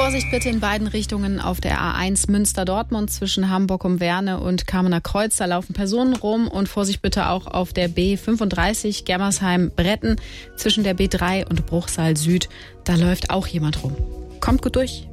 Vorsicht bitte in beiden Richtungen auf der A1 Münster-Dortmund zwischen Hamburg-um-Werne und Kamener Kreuz. Da laufen Personen rum und Vorsicht bitte auch auf der B35 Germersheim-Bretten zwischen der B3 und Bruchsal Süd. Da läuft auch jemand rum. Kommt gut durch.